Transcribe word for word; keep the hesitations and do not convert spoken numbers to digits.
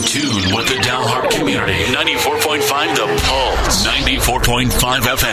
tune with the Dalhart community. ninety-four point five The Pulse. ninety-four point five F M.